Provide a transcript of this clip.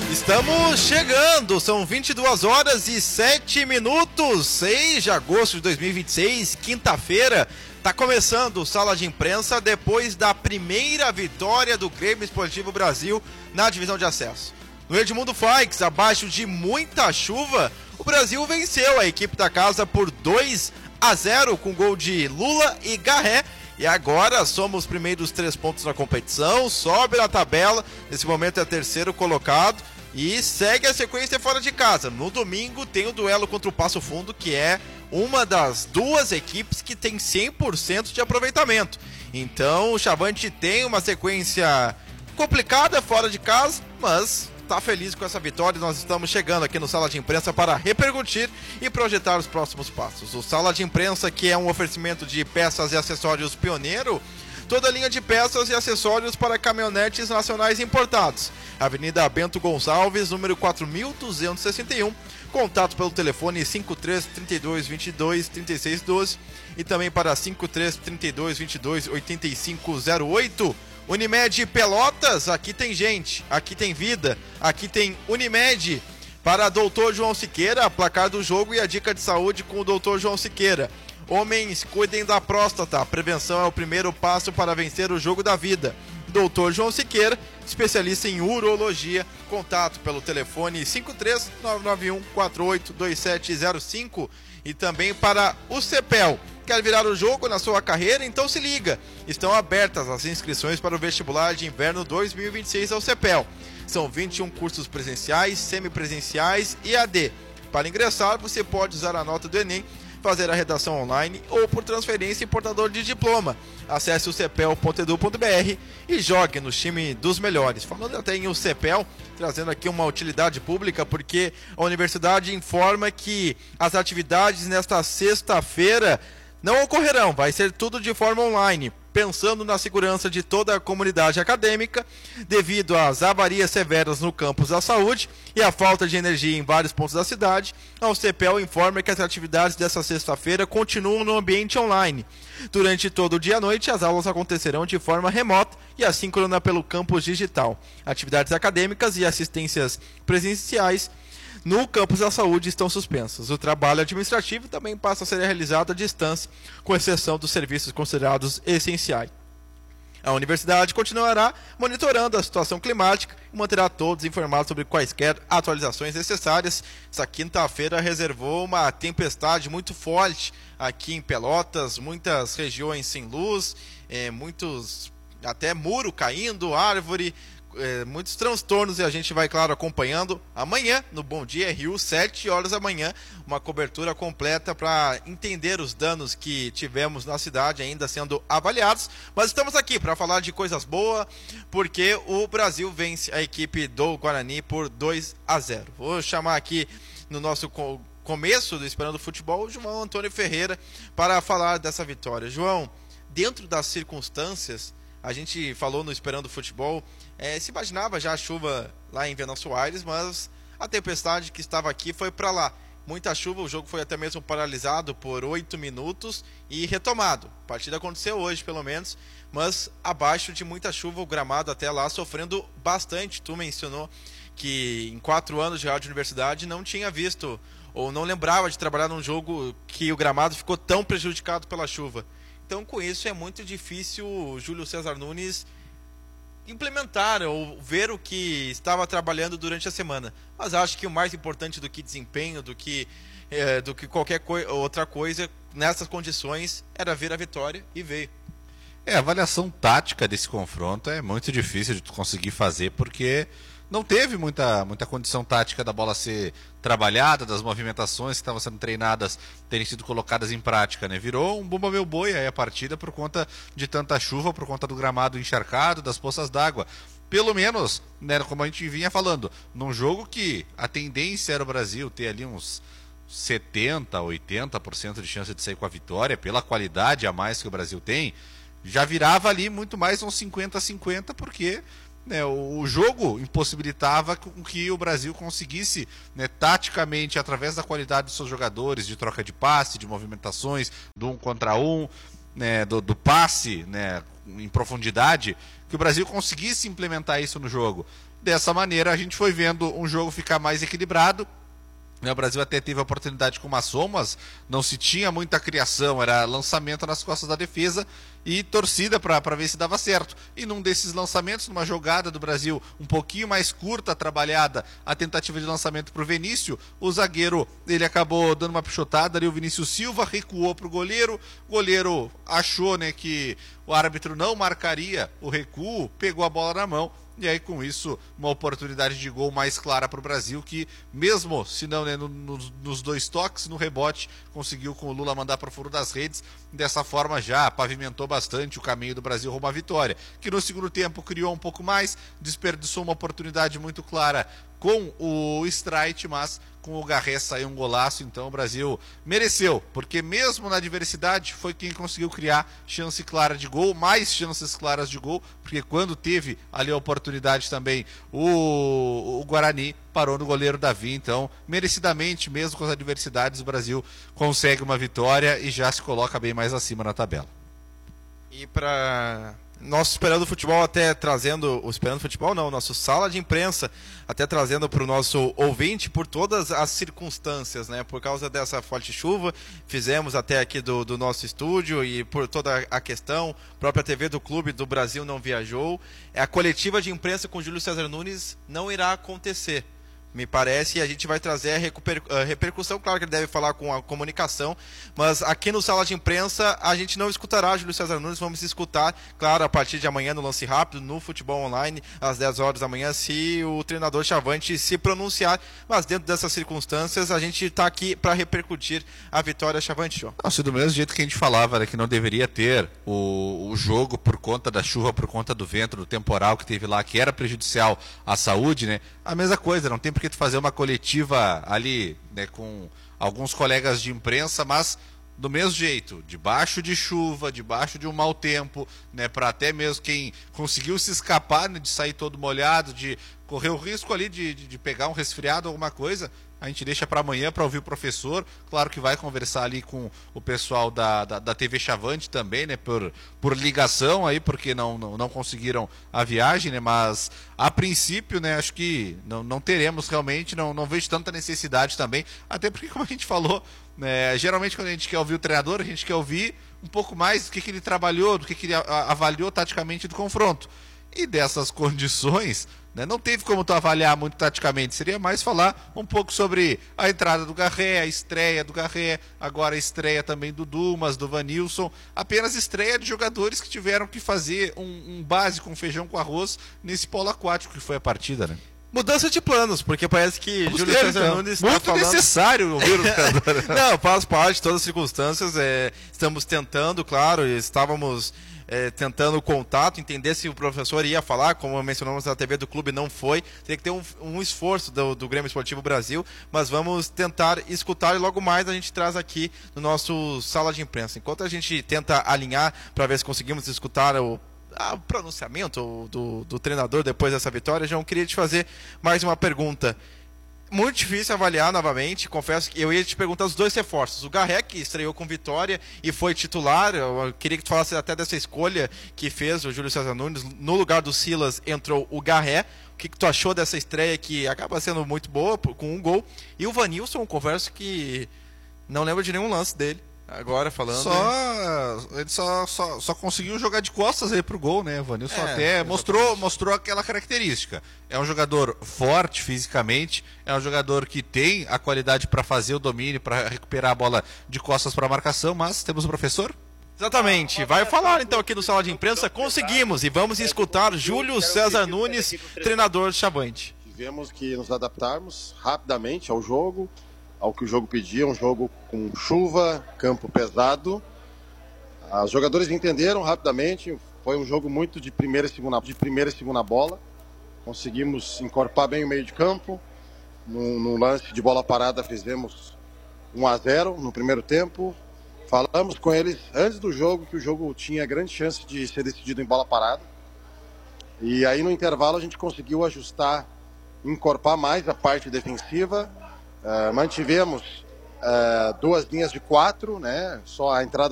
Estamos chegando, são 22 horas e 7 minutos, 6 de agosto de 2026, quinta-feira. Está começando o Sala de Imprensa depois da primeira vitória do Grêmio Esportivo Brasil na divisão de acesso. No Edmundo Faix, abaixo de muita chuva, o Brasil venceu a equipe da casa por 2-0 com gol de Lula e Garré. E agora somos os primeiros 3 pontos na competição, sobe na tabela, nesse momento é terceiro colocado. E segue a sequência fora de casa. No domingo tem o duelo contra o Passo Fundo, que é uma das duas equipes que tem 100% de aproveitamento. Então o Chavante tem uma sequência complicada fora de casa, mas está feliz com essa vitória. Nós estamos chegando aqui no Sala de Imprensa para repercutir e projetar os próximos passos. O Sala de Imprensa, que é um oferecimento de peças e acessórios Pioneiro, toda a linha de peças e acessórios para caminhonetes nacionais importados. Avenida Bento Gonçalves, número 4261. Contato pelo telefone 53 32 22 36 12 e também para 53 32 22 8508. Unimed Pelotas, aqui tem gente, aqui tem vida, aqui tem Unimed. Para Dr. João Siqueira, placar do jogo e a dica de saúde com o Dr. João Siqueira. Homens, cuidem da próstata. A prevenção é o primeiro passo para vencer o jogo da vida. Dr. João Siqueira, especialista em urologia. Contato pelo telefone 53991482705 e também para o CEPEL. Quer virar o jogo na sua carreira? Então se liga. Estão abertas as inscrições para o vestibular de inverno 2026 ao CEPEL. São 21 cursos presenciais, semipresenciais e AD. Para ingressar, você pode usar a nota do Enem, fazer a redação online ou por transferência em portador de diploma. Acesse o cepel.edu.br e jogue no time dos melhores. Falando até em o CEPEL, trazendo aqui uma utilidade pública, porque a universidade informa que as atividades nesta sexta-feira não ocorrerão, vai ser tudo de forma online, pensando na segurança de toda a comunidade acadêmica, devido às avarias severas no campus da saúde e à falta de energia em vários pontos da cidade. A CEPEL informa que as atividades dessa sexta-feira continuam no ambiente online. Durante todo o dia e a noite, as aulas acontecerão de forma remota e assíncrona pelo campus digital. Atividades acadêmicas e assistências presenciais no campus da saúde estão suspensas. O trabalho administrativo também passa a ser realizado à distância, com exceção dos serviços considerados essenciais. A universidade continuará monitorando a situação climática e manterá todos informados sobre quaisquer atualizações necessárias. Essa quinta-feira reservou uma tempestade muito forte aqui em Pelotas, muitas regiões sem luz, muitos até muro caindo, árvore, muitos transtornos, e a gente vai, claro, acompanhando amanhã no Bom Dia Rio, 7 horas da manhã, uma cobertura completa para entender os danos que tivemos na cidade ainda sendo avaliados, mas estamos aqui para falar de coisas boas, porque o Brasil vence a equipe do Guarani por 2-0. Vou chamar aqui no nosso começo do Esperando Futebol o João Antônio Ferreira para falar dessa vitória. João, dentro das circunstâncias, a gente falou no Esperando Futebol, se imaginava já a chuva lá em Venâncio Aires, mas a tempestade que estava aqui foi para lá. Muita chuva, o jogo foi até mesmo paralisado por 8 minutos e retomado. A partida aconteceu hoje, pelo menos, mas abaixo de muita chuva, o gramado até lá sofrendo bastante. Tu mencionou que em 4 anos de rádio universidade não tinha visto, ou não lembrava de trabalhar num jogo que o gramado ficou tão prejudicado pela chuva. Então, com isso, é muito difícil o Júlio César Nunes implementar ou ver o que estava trabalhando durante a semana. Mas acho que o mais importante do que desempenho, do que qualquer outra coisa, nessas condições, era ver a vitória, e veio. A avaliação tática desse confronto é muito difícil de conseguir fazer, porque não teve muita condição tática da bola ser trabalhada, das movimentações que estavam sendo treinadas terem sido colocadas em prática, né? Virou um bumba meu boi aí a partida por conta de tanta chuva, por conta do gramado encharcado, das poças d'água. Pelo menos, né, como a gente vinha falando, num jogo que a tendência era o Brasil ter ali uns 70, 80% de chance de sair com a vitória, pela qualidade a mais que o Brasil tem, já virava ali muito mais uns 50-50, porque o jogo impossibilitava que o Brasil conseguisse, taticamente, através da qualidade dos seus jogadores, de troca de passe, de movimentações, do 1 contra 1, do passe em profundidade, que o Brasil conseguisse implementar isso no jogo. Dessa maneira a gente foi vendo um jogo ficar mais equilibrado. O Brasil até teve a oportunidade com o Masson, mas não se tinha muita criação, era lançamento nas costas da defesa e torcida para ver se dava certo. E num desses lançamentos, numa jogada do Brasil um pouquinho mais curta, trabalhada, a tentativa de lançamento para o Vinícius, o zagueiro ele acabou dando uma pichotada ali, o Vinícius Silva recuou para o goleiro achou, né, que o árbitro não marcaria o recuo, pegou a bola na mão. E aí, com isso, uma oportunidade de gol mais clara para o Brasil, que mesmo, se não, né, nos 2 toques, no rebote, conseguiu com o Lula mandar para o furo das redes. Dessa forma, já pavimentou bastante o caminho do Brasil rumo à vitória. Que no segundo tempo criou um pouco mais, desperdiçou uma oportunidade muito clara com o Streit, mas com o Garré saiu um golaço, então o Brasil mereceu, porque mesmo na adversidade foi quem conseguiu criar chance clara de gol, mais chances claras de gol, porque quando teve ali a oportunidade também o Guarani parou no goleiro Davi, então merecidamente, mesmo com as adversidades, o Brasil consegue uma vitória e já se coloca bem mais acima na tabela. E para nosso Esperando Futebol, até trazendo, o Esperando Futebol não, nosso sala de imprensa, até trazendo para o nosso ouvinte por todas as circunstâncias, né? Por causa dessa forte chuva, fizemos até aqui do nosso estúdio e por toda a questão, a própria TV do Clube do Brasil não viajou, a coletiva de imprensa com Júlio César Nunes não irá acontecer. Me parece, e a gente vai trazer a repercussão, claro que ele deve falar com a comunicação, mas aqui no Sala de Imprensa a gente não escutará Júlio César Nunes, vamos escutar, claro, a partir de amanhã no Lance Rápido, no Futebol Online, às 10 horas da manhã, se o treinador Chavante se pronunciar, mas dentro dessas circunstâncias a gente está aqui para repercutir a vitória Chavante, João. Nossa, do mesmo jeito que a gente falava, né, que não deveria ter o jogo por conta da chuva, por conta do vento, do temporal que teve lá, que era prejudicial à saúde, né? A mesma coisa, não tem porque tu fazer uma coletiva ali, né, com alguns colegas de imprensa, mas do mesmo jeito, debaixo de chuva, debaixo de um mau tempo, né, para até mesmo quem conseguiu se escapar, né, de sair todo molhado, de correr o risco ali de pegar um resfriado, alguma coisa, a gente deixa para amanhã para ouvir o professor. Claro que vai conversar ali com o pessoal da TV Chavante também, né, por ligação aí, porque não conseguiram a viagem, né, mas a princípio, né, acho que não teremos realmente, não vejo tanta necessidade também, até porque, como a gente falou, né, geralmente quando a gente quer ouvir o treinador, a gente quer ouvir um pouco mais do que ele trabalhou, do que ele avaliou taticamente do confronto. E dessas condições, né, não teve como tu avaliar muito taticamente, seria mais falar um pouco sobre a entrada do Garré, a estreia do Garré, agora a estreia também do Dumas, do Vanilson, apenas estreia de jogadores que tiveram que fazer um básico, um feijão com arroz nesse polo aquático que foi a partida, né? Mudança de planos, porque parece que Júlio César Nunes está muito falando... necessário ouvir o treinador. Não, faz parte de todas as circunstâncias, estamos tentando, claro, estávamos tentando contato, entender se o professor ia falar, como mencionamos na TV do clube, não foi, teria que ter um esforço do Grêmio Esportivo Brasil, mas vamos tentar escutar e logo mais a gente traz aqui no nosso sala de imprensa. Enquanto a gente tenta alinhar para ver se conseguimos escutar o pronunciamento do treinador depois dessa vitória, João, queria te fazer mais uma pergunta. Muito difícil avaliar novamente, confesso que eu ia te perguntar os 2 reforços. O Garré, que estreou com vitória e foi titular, eu queria que tu falasse até dessa escolha que fez o Júlio César Nunes. No lugar do Silas entrou o Garré. O que tu achou dessa estreia que acaba sendo muito boa, com um gol? E o Vanilson, confesso que não lembro de nenhum lance dele. Agora falando. Ele só conseguiu jogar de costas aí pro gol, né? O Vanilson até mostrou aquela característica. É um jogador forte fisicamente, é um jogador que tem a qualidade para fazer o domínio, para recuperar a bola de costas para a marcação, mas temos o professor? Exatamente, vai falar então aqui no Sala de Imprensa, conseguimos e vamos escutar Júlio César Nunes, treinador Chavante. Tivemos que nos adaptarmos rapidamente ao jogo, ao que o jogo pedia, um jogo com chuva, campo pesado. Os jogadores entenderam rapidamente, foi um jogo muito de primeira e segunda bola. Conseguimos encorpar bem o meio de campo. No lance de bola parada fizemos 1-0 no primeiro tempo. Falamos com eles antes do jogo que o jogo tinha grande chance de ser decidido em bola parada. E aí no intervalo a gente conseguiu ajustar, encorpar mais a parte defensiva. Mantivemos 2 linhas de 4, né? Só a entrada